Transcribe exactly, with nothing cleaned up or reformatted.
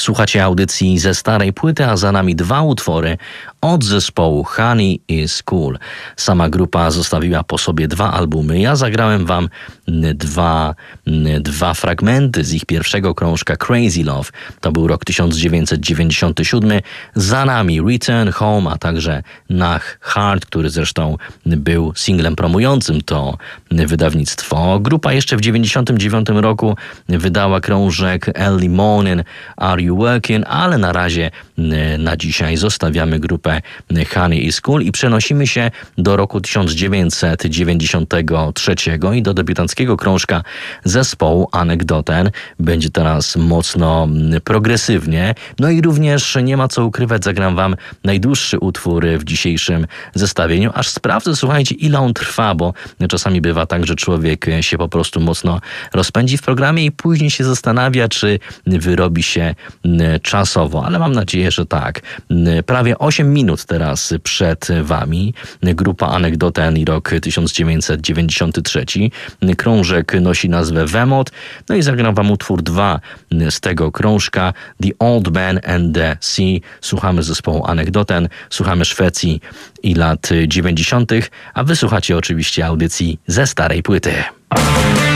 Słuchacie audycji ze starej płyty, a za nami dwa utwory od zespołu Honey is Cool. Sama grupa zostawiła po sobie dwa albumy. Ja zagrałem wam dwa, dwa fragmenty z ich pierwszego krążka Crazy Love. To był rok tysiąc dziewięćset dziewięćdziesiąty siódmy. Za nami Return Home, a także Nach Heart, który zresztą był singlem promującym to wydawnictwo. Grupa jeszcze w dziewięćdziesiątym dziewiątym roku wydała krążek Early Morning, Are You Working? Ale na razie na dzisiaj zostawiamy grupę Honey is Cool i przenosimy się do roku tysiąc dziewięćset dziewięćdziesiątego trzeciego i do debiutanckiego krążka zespołu Anekdoten. Będzie teraz mocno progresywnie. No i również nie ma co ukrywać, zagram wam najdłuższy utwór w dzisiejszym zestawieniu. Aż sprawdzę, słuchajcie, ile on trwa, bo czasami bywa tak, że człowiek się po prostu mocno rozpędzi w programie i później się zastanawia, czy wyrobi się czasowo, ale mam nadzieję, że tak. Prawie osiem minut teraz przed wami. Grupa Anekdoten i rok tysiąc dziewięćset dziewięćdziesiąty trzeci. Krążek nosi nazwę Wemot. No i zagram wam utwór dwa z tego krążka, The Old Man and the Sea. Słuchamy zespołu Anekdoten, słuchamy Szwecji i lat dziewięćdziesiątych, a wysłuchacie oczywiście audycji ze starej płyty.